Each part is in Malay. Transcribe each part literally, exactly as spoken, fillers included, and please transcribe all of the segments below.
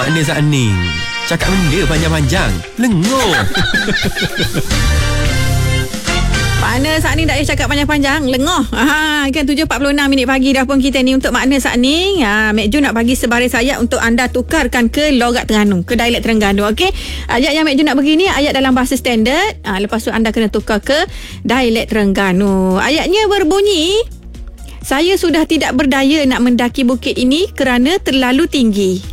makna Zak Aning. Cakap benda panjang-panjang, lenguh. Makna saat ni tak payah cakap panjang-panjang, lengoh. Ha, kan tujuh empat puluh enam minit pagi dah pun kita ni untuk makna saat ni. Ha, Mek Ju nak bagi sebaris ayat untuk anda tukarkan ke logat Terengganu, ke dialek Terengganu. Okey. Ayat yang Mek Ju nak bagi ni ayat dalam bahasa standard. Ha, lepas tu anda kena tukar ke dialek Terengganu. Ayatnya berbunyi, saya sudah tidak berdaya nak mendaki bukit ini kerana terlalu tinggi.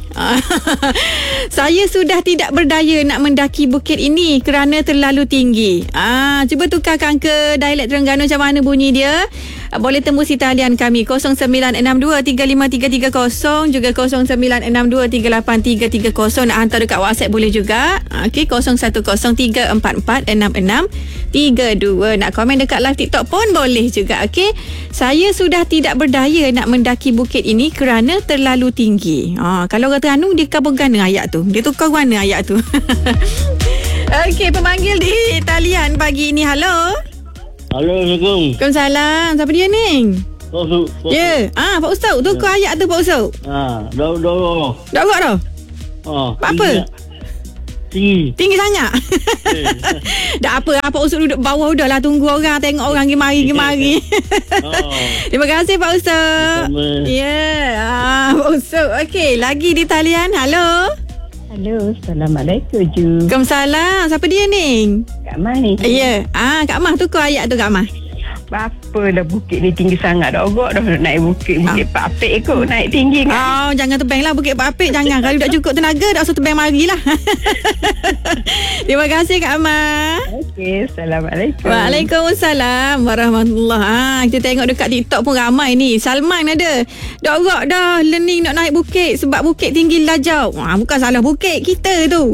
Saya sudah tidak berdaya nak mendaki bukit ini kerana terlalu tinggi. Ah, cuba tukarkan ke dialek Terengganu macam mana bunyi dia. Boleh tembus talian kami kosong sembilan enam dua tiga lima tiga tiga kosong, juga kosong sembilan enam dua tiga lapan tiga tiga kosong. Nak hantar dekat WhatsApp boleh juga. Okey, kosong satu kosong tiga empat empat enam enam tiga dua. Nak komen dekat live TikTok pun boleh juga. Okey, saya sudah tidak berdaya nak mendaki bukit ini kerana terlalu tinggi. Ah, kalau orang Terengganu dia kabur gana ayat tu. Dia tukar gana ayat tu. Okey, pemanggil di talian pagi ini. Halo. Halo, Assalamualaikum. Waalaikumsalam. Siapa dia ni? Pak Ustaz. Ya. Yeah. Ah, Pak Ustaz, tukar ya. ayat tu Pak Ustaz. Ha, dah dah dah. Dah agak dah. Ha. Apa? Tinggi. Tinggi sangat. Dah apa? Pak Ustaz duduk bawah dah lah, tunggu orang, tengok orang gimari gimari. Oh. Terima kasih Pak Ustaz. Ya. Yeah. Ah, Pak Ustaz. Okey, lagi di talian. Halo. Halo, Assalamualaikum Ju. Waalaikumsalam. Siapa dia ni? Kak Mai. Ya. Yeah. Ah, Kak Mah tukar ayat tu Kak Mah. Apa dah bukit ni tinggi sangat dah. Ogok dah naik bukit. Bukit ah. Pak Apik kot. Naik tinggi kan. Oh, jangan tebang lah bukit Pak Apik. Jangan. Kalau tak cukup tenaga, tak usah tebang marilah. Terima kasih Kak Amar. Okey. Assalamualaikum. Waalaikumsalam warahmatullahi. Ha, kita tengok dekat TikTok pun ramai ni. Salman ada. Dah ogok dah learning nak naik bukit sebab bukit tinggi lajau. Ha, bukan salah bukit. Kita tu.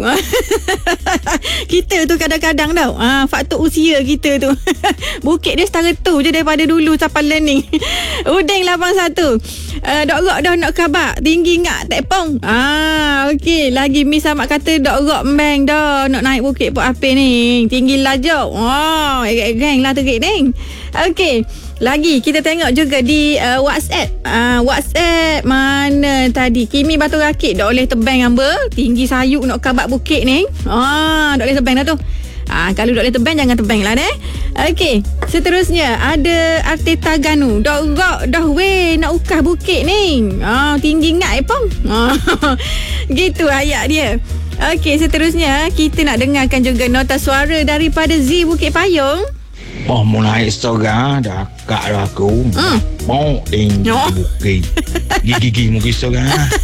Kita tu kadang-kadang tau. Ha, faktor usia kita tu. Bukit dia setara tu je daripada dulu sampai learning. Udeng lapan satu. Uh, dok rock dah nak khabar. Tinggi ngak tak pong. Ah, okey. Lagi Miss Ahmad kata dok rock bang dah nak naik bukit Pak Apik ni. Tinggi lajau. Oh, geng lah terik ni. Okey. Lagi kita tengok juga di uh, WhatsApp. Uh, WhatsApp mana tadi? Kimi Batu Rakit dak boleh tebang hamba. Tinggi sayuk nak khabar bukit ni. Ah, dak boleh tebang dah tu. Ah, kalau dok boleh tebang jangan tebang lah deh. Okey, seterusnya ada Arteta Ganu. Dok gok dah weh nak ukah bukit ni. Ah, tinggi ngat pong. Ah, gitu ayat dia. Okey, seterusnya kita nak dengarkan juga nota suara daripada Z Bukit Payung. Oh, mau naik soga dah kak dah aku. Hmm. Mau tinggi oh. bukit. Gigi-gigi mungkin soga.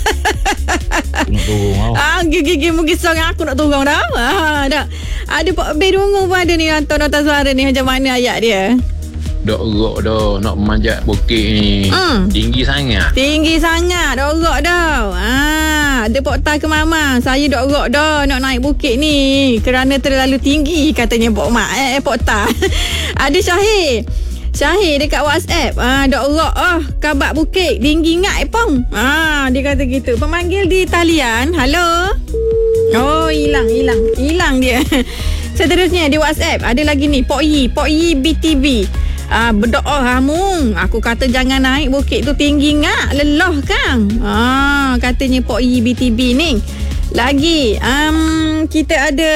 Aku nak turun tau. Ah, gigi-gigi mungkin soga aku nak turun dah. Ah, dah. Ada Pak B Dungu pun ada ni hantar nota suara ni. Macam mana ayat dia? Dok rok dah nak memanjat bukit ni. Hmm. Tinggi sangat. Tinggi sangat. Dok rok dah. Ah, ada Pak Ta ke Mama. Saya dok rok dah nak naik bukit ni kerana terlalu tinggi katanya Pak Mak. Eh, eh Pak Ta. Ada Syahir. Syahir dekat WhatsApp. Ah, dok rok oh, kabak bukit tinggi ngat pong. Ah, dia kata gitu. Pemanggil di talian. Halo. Oh, hilang, hilang. Hilang dia. Seterusnya di WhatsApp ada lagi ni Pok Yi, Pok Yi B T V. Ah, berdoa hamung. Aku kata jangan naik bukit tu tinggi ngak, lelah kang. Ah, katanya Pok Yi B T V ni. Lagi, um, kita ada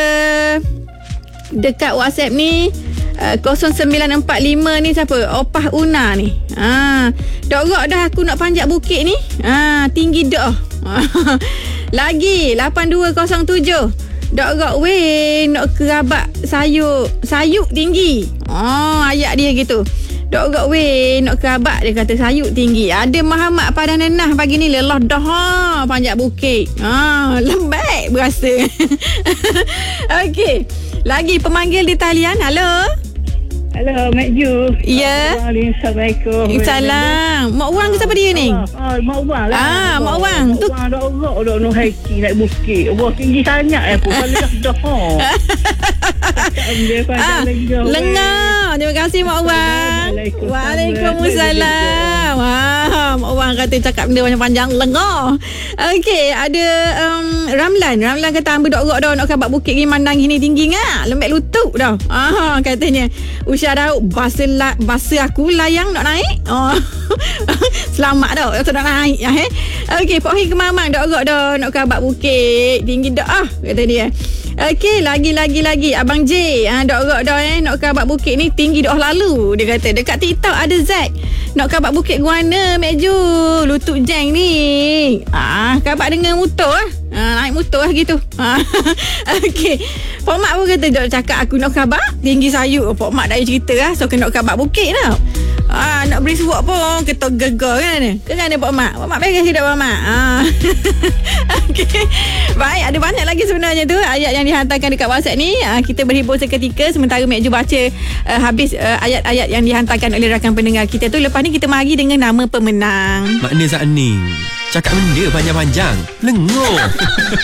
dekat WhatsApp ni uh, kosong sembilan empat lima ni siapa? Opah Una ni. Ah, dok rok dah aku nak panjat bukit ni. Ah, tinggi dah. Lagi lapan dua kosong tujuh. Dok rok weh nak kerabat sayuk. Sayuk tinggi. Oh, ayat dia gitu. Dok rok weh nak kerabat dia kata sayuk tinggi. Ada Muhammad Padang Nenah pagi ni lelah dah ha, panjat bukit. Ha, lembek berasa. Okey. Lagi pemanggil di talian. Halo. Halo, Mak Ju. Ya. Assalamualaikum. Salam. Mak Wang ke siapa dia ni? Ah, Mak Wang lah. Ah, Mak Wang. Tu Mak Wang dah rock dah nak hiking naik bukit. Wah, tinggi sangat eh pun. Kalau dah dah. Ah, lengah. Terima kasih Mak Wan. Waalaikumsalam. Waalaikumsalam. Wah, Mak Wan kata cakap benda panjang-panjang lengar. Okey, ada um, Ramlan. Ramlan kata hamba dok rok dah nak kabak bukit pergi mandang gini tinggi ngah. Lembek lutut dah. Ah, katanya. Usha dah basa la, basa aku layang nak naik. Oh. Selamat dah tak nak naik eh. Okey, Pak Hin kemamang dok rok dah nak kabak bukit tinggi dah ah kata dia. Okey, lagi-lagi lagi Abang J, ah dok rok dah eh nak kabak bukit ni tinggi dah lalu. Dia kata dekat TikTok ada Z. Nak kabak bukit guana Mek Ju. Lutut jeng ni. Ah, kabak dengan motor ah. Ah, naik motor lah gitu. Ah. Okey. Pak Mak pun kata dok cakap aku nak kabak tinggi sayur. Pak Mak dah cerita lah. So kena kabak bukit tau. Ah, nak beri suap pun ketok gegar kan. Kan ada Pak Mak. Pak Mak pegang tidak Pak Mak. Ah. Okey. Baik, ada banyak lagi sebenarnya tu ayat yang dihantarkan dekat WhatsApp ni. Ah, kita berhibur seketika sementara Mek Ju baca uh, habis uh, ayat-ayat yang dihantarkan oleh rakan pendengar kita tu. Lepas ni kita mari dengan nama pemenang. Makna Zaning. Cakap benda panjang-panjang. Lengur.